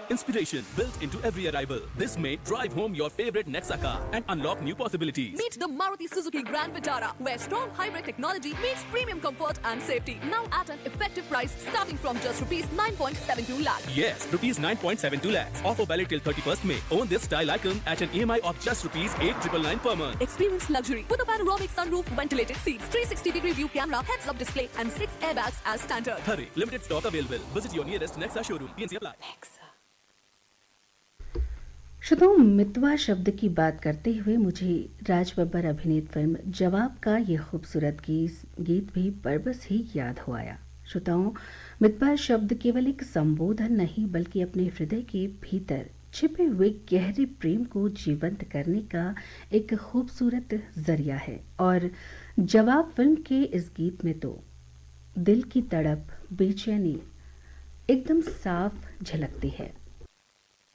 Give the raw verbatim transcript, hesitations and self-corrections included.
Inspiration built into every arrival. This May, drive home your favorite Nexa car and unlock new possibilities. Meet the Maruti Suzuki Grand Vitara, where strong hybrid technology meets premium comfort and safety. Now at an effective price starting from just rupees nine point seven two lakhs. Yes, rupees nine point seven two lakhs. Offer valid till thirty-first May. Own this style icon at an E M I of just rupees eight thousand nine hundred ninety-nine per month. Experience luxury with a panoramic sunroof, ventilated seats, three sixty degree view camera, heads-up display, and six airbags as standard. Hurry, limited stock available. Visit your nearest Nexa showroom. T N C apply. श्रोताओं, मितवा शब्द की बात करते हुए मुझे राज बब्बर अभिनीत film जवाब का ये खूबसूरत गीत भी बरबस ही याद हो आया। श्रोताओं, मितवा शब्द केवल एक संबोधन नहीं बल्कि अपने हृदय के भीतर छिपे हुए गहरे प्रेम को जीवंत करने का एक खूबसूरत जरिया है। और जवाब फिल्म के इस गीत में तो दिल की तड़प, बेचैनी एकदम साफ झलकती है।